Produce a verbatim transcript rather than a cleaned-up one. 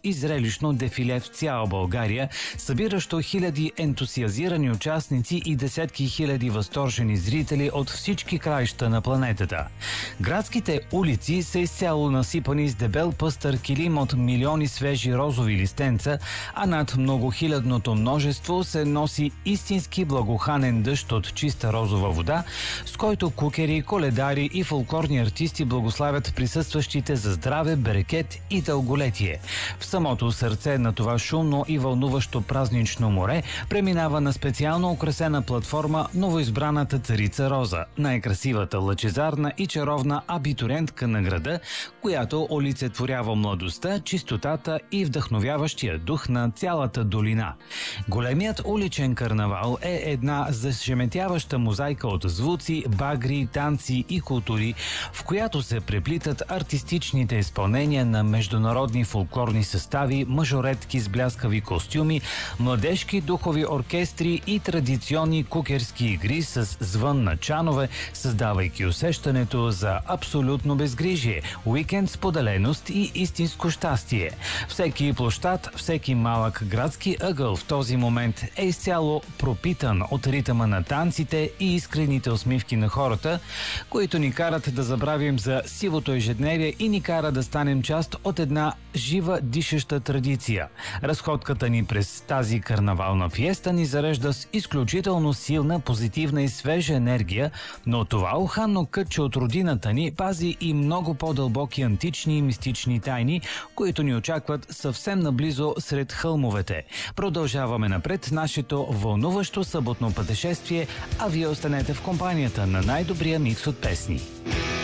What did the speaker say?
и зрелищно дефиле в цяла България, събиращо хиляди ентусиазирани участници и десетки хиляди възторжени зрители от всички краища на планетата. Градските улици са изцяло насипани с дебел пъстър килим от милиони свежи розови листенца, а над многохилядното множество се носи истински благоханен дъжд от чиста розова вода, с който кукери, коледари и фолклорни артисти благославят присъстващите за здраве, берекет и дълголетие. В самото сърце на това шумно и вълнуващо празнично море преминава на специално украсена платформа новоизбраната царица Роза, най-красивата, лъчезарна и чаровна абитуриентка на града, която олицетворява младостта, чистотата и вдъхновяващия дух на цялата долина. Големият уличен карнавал е една зашеметяваща мозайка от звуци, багри, танци и култури, в която се преплитат артистичните изпълнения на международни фолклорни състави, мажоретки с бляскави костюми, младежки духови оркестри и традиционни кукерски игри с звън на чанове, създавайки усещането за абсолютно безгрижие, уикенд споделеност и истинско щастие. Всеки площад, всеки малък градски ъгъл в този момент е изцяло пропитан от ритъма на танците и искрените усмивки на хората, които ни карат да забравим за сивото ежедневие и ни кара да станем част от една жива, дишаща традиция. Разходката ни през тази карнавална фиеста ни зарежда с изключително силна, позитивна и свежа енергия, но това уханно кътче от родината ни пази и много по-дълбоки антични и мистични тайни, които ни очакват съвсем наблизо сред хълмовете. Продължаваме напред нашето вълнуващо съботно пътешествие, а вие останете в компанията на най-добрия микс от песни.